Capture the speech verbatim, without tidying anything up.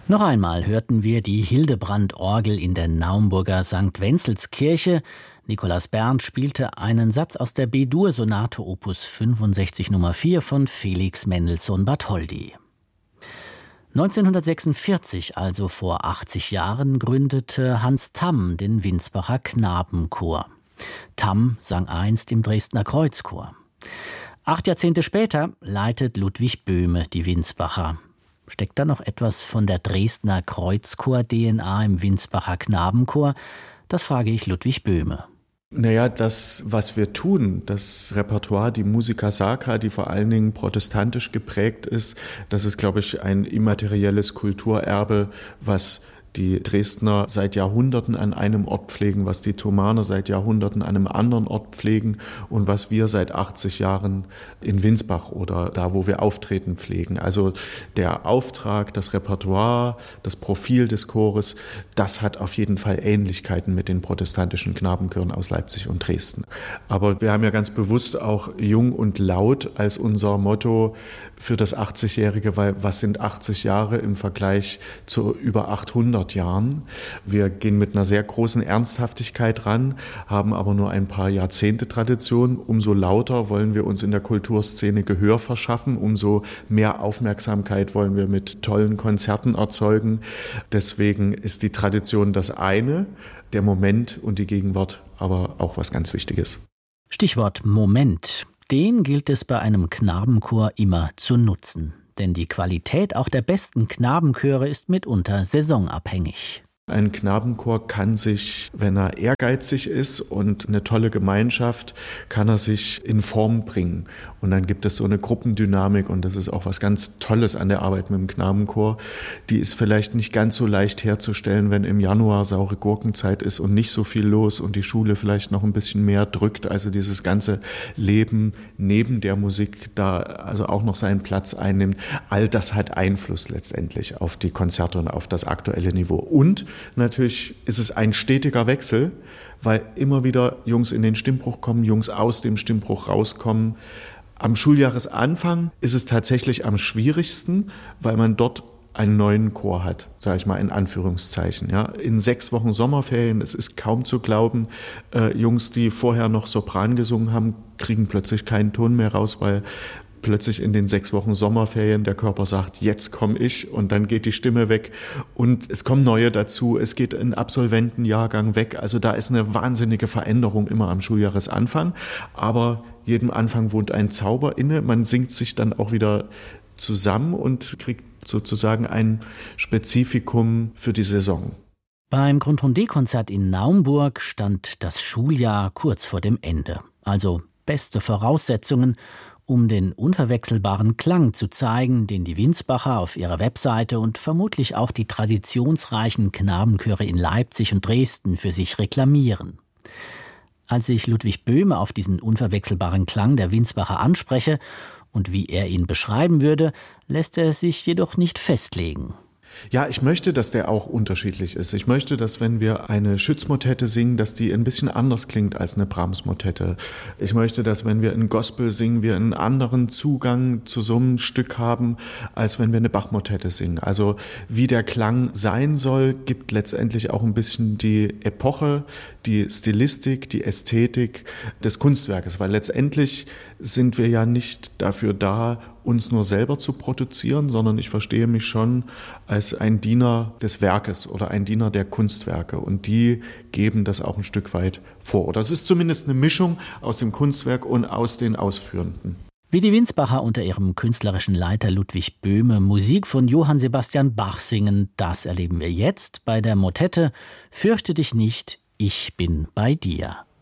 Noch einmal hörten wir die Hildebrand-Orgel in der Naumburger Sankt Wenzelskirche. Nikolaus Berndt spielte einen Satz aus der B-Dur-Sonate Opus fünfundsechzig Nummer vier von Felix Mendelssohn Bartholdy. neunzehnhundertsechsundvierzig, also vor achtzig Jahren, gründete Hans Tamm den Winsbacher Knabenchor. Tamm sang einst im Dresdner Kreuzchor. Acht Jahrzehnte später leitet Ludwig Böhme die Winsbacher. Steckt da noch etwas von der Dresdner Kreuzchor-D N A im Winsbacher Knabenchor? Das frage ich Ludwig Böhme. Naja, das, was wir tun, das Repertoire, die Musica Sacra, die vor allen Dingen protestantisch geprägt ist, das ist, glaube ich, ein immaterielles Kulturerbe, was die Dresdner seit Jahrhunderten an einem Ort pflegen, was die Thomaner seit Jahrhunderten an einem anderen Ort pflegen und was wir seit achtzig Jahren in Winsbach oder da, wo wir auftreten, pflegen. Also der Auftrag, das Repertoire, das Profil des Chores, das hat auf jeden Fall Ähnlichkeiten mit den protestantischen Knabenchören aus Leipzig und Dresden. Aber wir haben ja ganz bewusst auch jung und laut als unser Motto für das achtzigjährige, weil was sind achtzig Jahre im Vergleich zu über achthundert Jahren. Wir gehen mit einer sehr großen Ernsthaftigkeit ran, haben aber nur ein paar Jahrzehnte Tradition. Umso lauter wollen wir uns in der Kulturszene Gehör verschaffen, umso mehr Aufmerksamkeit wollen wir mit tollen Konzerten erzeugen. Deswegen ist die Tradition das eine, der Moment und die Gegenwart aber auch was ganz Wichtiges. Stichwort Moment. Den gilt es bei einem Knabenchor immer zu nutzen. Denn die Qualität auch der besten Knabenchöre ist mitunter saisonabhängig. Ein Knabenchor kann sich, wenn er ehrgeizig ist und eine tolle Gemeinschaft, kann er sich in Form bringen. Und dann gibt es so eine Gruppendynamik und das ist auch was ganz Tolles an der Arbeit mit dem Knabenchor. Die ist vielleicht nicht ganz so leicht herzustellen, wenn im Januar saure Gurkenzeit ist und nicht so viel los und die Schule vielleicht noch ein bisschen mehr drückt. Also dieses ganze Leben neben der Musik da also auch noch seinen Platz einnimmt. All das hat Einfluss letztendlich auf die Konzerte und auf das aktuelle Niveau. Und natürlich ist es ein stetiger Wechsel, weil immer wieder Jungs in den Stimmbruch kommen, Jungs aus dem Stimmbruch rauskommen. Am Schuljahresanfang ist es tatsächlich am schwierigsten, weil man dort einen neuen Chor hat, sage ich mal in Anführungszeichen. Ja. In sechs Wochen Sommerferien, es ist kaum zu glauben, äh, Jungs, die vorher noch Sopran gesungen haben, kriegen plötzlich keinen Ton mehr raus, weil plötzlich in den sechs Wochen Sommerferien der Körper sagt, jetzt komme ich und dann geht die Stimme weg und es kommen neue dazu, es geht ein Absolventenjahrgang weg, also da ist eine wahnsinnige Veränderung immer am Schuljahresanfang, aber jedem Anfang wohnt ein Zauber inne, man singt sich dann auch wieder zusammen und kriegt sozusagen ein Spezifikum für die Saison. Beim Grundrondee-Konzert in Naumburg stand das Schuljahr kurz vor dem Ende, also beste Voraussetzungen, um den unverwechselbaren Klang zu zeigen, den die Winsbacher auf ihrer Webseite und vermutlich auch die traditionsreichen Knabenchöre in Leipzig und Dresden für sich reklamieren. Als ich Ludwig Böhme auf diesen unverwechselbaren Klang der Winsbacher anspreche und wie er ihn beschreiben würde, lässt er sich jedoch nicht festlegen. Ja, ich möchte, dass der auch unterschiedlich ist. Ich möchte, dass wenn wir eine Schütz-Motette singen, dass die ein bisschen anders klingt als eine Brahms-Motette. Ich möchte, dass wenn wir ein Gospel singen, wir einen anderen Zugang zu so einem Stück haben, als wenn wir eine Bach-Motette singen. Also wie der Klang sein soll, gibt letztendlich auch ein bisschen die Epoche, die Stilistik, die Ästhetik des Kunstwerkes. Weil letztendlich sind wir ja nicht dafür da, uns nur selber zu produzieren, sondern ich verstehe mich schon als ein Diener des Werkes oder ein Diener der Kunstwerke. Und die geben das auch ein Stück weit vor. Oder es ist zumindest eine Mischung aus dem Kunstwerk und aus den Ausführenden. Wie die Winsbacher unter ihrem künstlerischen Leiter Ludwig Böhme Musik von Johann Sebastian Bach singen, das erleben wir jetzt bei der Motette Fürchte dich nicht, ich bin bei dir.